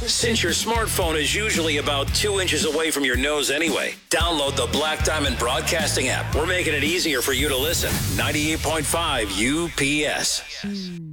Since your smartphone is usually about 2 inches away from your nose anyway, download the Black Diamond Broadcasting app. We're making it easier for you to listen. 98.5 UPS.